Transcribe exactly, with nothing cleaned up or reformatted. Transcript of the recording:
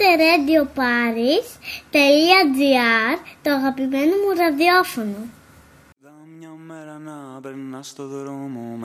radioparis τελεία gr, το αγαπημένο μου ραδιόφωνο. Μια μέρα να περνάς στο δρόμο